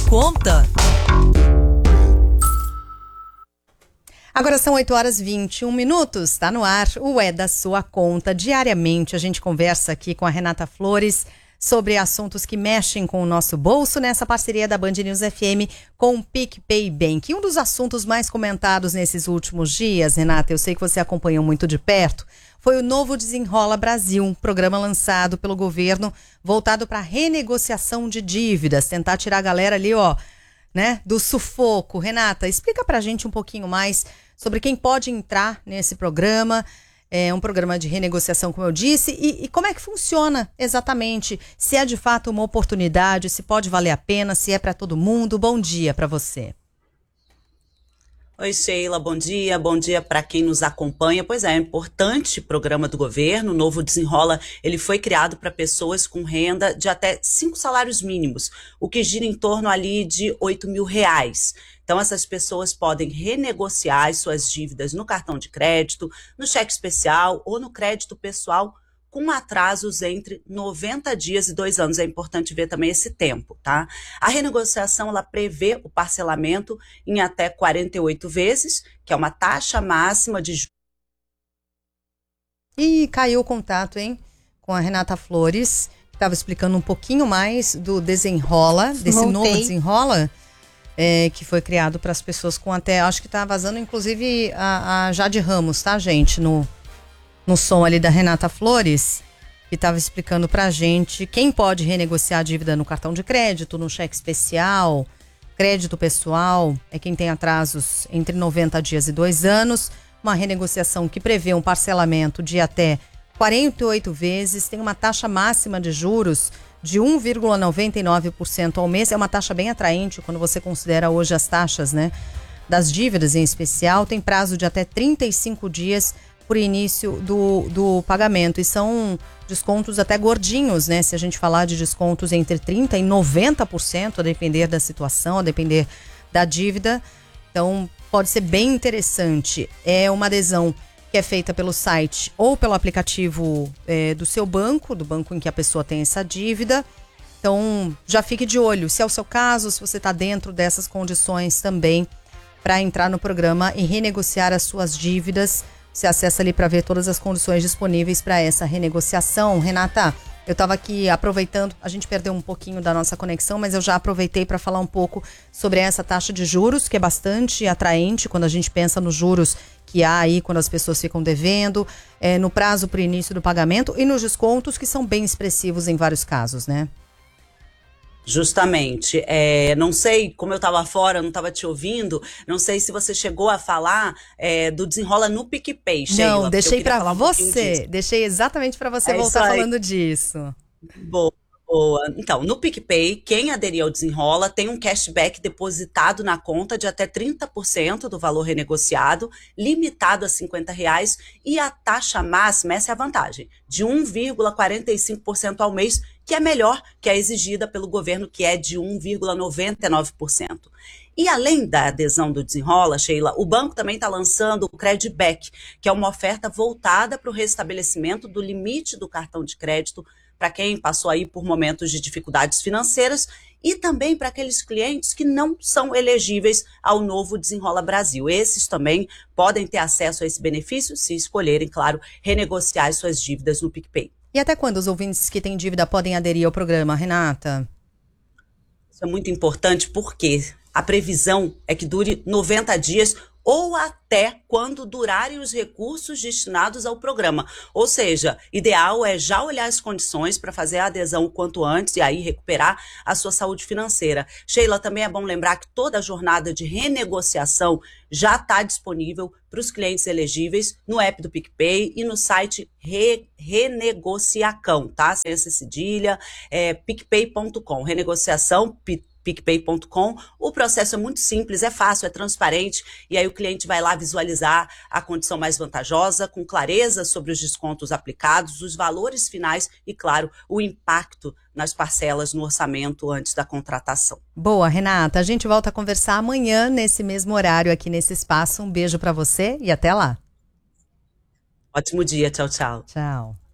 conta. Agora são 8h21, está no ar o É da Sua Conta. Diariamente a gente conversa aqui com a Renata Flores sobre assuntos que mexem com o nosso bolso nessa parceria da Band News FM com o PicPay Bank. E um dos assuntos mais comentados nesses últimos dias, Renata, eu sei que você acompanhou muito de perto, foi o novo Desenrola Brasil, um programa lançado pelo governo voltado para renegociação de dívidas, tentar tirar a galera ali, do sufoco. Renata, explica pra gente um pouquinho mais sobre quem pode entrar nesse programa. É um programa de renegociação, como eu disse, e como é que funciona exatamente? Se é de fato uma oportunidade, se pode valer a pena, se é para todo mundo. Bom dia para você. Oi, Sheila, bom dia para quem nos acompanha. Pois é um importante programa do governo, o Novo Desenrola, ele foi criado para pessoas com renda de até 5 salários mínimos, o que gira em torno ali de R$8.000. Então, essas pessoas podem renegociar as suas dívidas no cartão de crédito, no cheque especial ou no crédito pessoal, com atrasos entre 90 dias e 2 anos. É importante ver também esse tempo, tá? A renegociação, ela prevê o parcelamento em até 48 vezes, que é uma taxa máxima de juros. E caiu o contato, hein? Com a Renata Flores, que estava explicando um pouquinho mais do Desenrola, desse novo Desenrola, que foi criado para as pessoas com até, acho que tá vazando inclusive a Jade Ramos, tá, gente? No som ali da Renata Flores, que estava explicando pra gente quem pode renegociar a dívida no cartão de crédito, no cheque especial, crédito pessoal, é quem tem atrasos entre 90 dias e 2 anos, uma renegociação que prevê um parcelamento de até 48 vezes, tem uma taxa máxima de juros de 1,99% ao mês, é uma taxa bem atraente quando você considera hoje as taxas, né, das dívidas em especial, tem prazo de até 35 dias por início do pagamento, e são descontos até gordinhos, né? Se a gente falar de descontos entre 30% e 90%, a depender da situação, a depender da dívida. Então, pode ser bem interessante. É uma adesão que é feita pelo site ou pelo aplicativo do seu banco, do banco em que a pessoa tem essa dívida. Então, já fique de olho. Se é o seu caso, se você está dentro dessas condições também, para entrar no programa e renegociar as suas dívidas. Você acessa ali para ver todas as condições disponíveis para essa renegociação. Renata, eu estava aqui aproveitando, a gente perdeu um pouquinho da nossa conexão, mas eu já aproveitei para falar um pouco sobre essa taxa de juros, que é bastante atraente quando a gente pensa nos juros que há aí quando as pessoas ficam devendo, no prazo para o início do pagamento e nos descontos, que são bem expressivos em vários casos, né? Justamente, não sei, como eu estava fora, não estava te ouvindo, não sei se você chegou a falar do Desenrola no PicPay, Sheila. Não, deixei para você, deixei exatamente para você voltar falando disso. Boa. Então, no PicPay, quem aderir ao Desenrola tem um cashback depositado na conta de até 30% do valor renegociado, limitado a R$50, e a taxa máxima, essa é a vantagem, de 1,45% ao mês, que é melhor que a exigida pelo governo, que é de 1,99%. E além da adesão do Desenrola, Sheila, o banco também está lançando o Credback, que é uma oferta voltada para o restabelecimento do limite do cartão de crédito para quem passou aí por momentos de dificuldades financeiras e também para aqueles clientes que não são elegíveis ao novo Desenrola Brasil. Esses também podem ter acesso a esse benefício se escolherem, claro, renegociar as suas dívidas no PicPay. E até quando os ouvintes que têm dívida podem aderir ao programa, Renata? Isso é muito importante porque a previsão é que dure 90 dias ou até quando durarem os recursos destinados ao programa. Ou seja, ideal é já olhar as condições para fazer a adesão o quanto antes e aí recuperar a sua saúde financeira. Sheila, também é bom lembrar que toda a jornada de renegociação já está disponível para os clientes elegíveis no app do PicPay e no site Renegociacão, tá? Sem essa cedilha, picpay.com, renegociação, picpay.com. O processo é muito simples, é fácil, é transparente, e aí o cliente vai lá visualizar a condição mais vantajosa, com clareza sobre os descontos aplicados, os valores finais e, claro, o impacto nas parcelas no orçamento antes da contratação. Boa, Renata. A gente volta a conversar amanhã nesse mesmo horário aqui nesse espaço. Um beijo para você e até lá. Ótimo dia. Tchau, tchau. Tchau.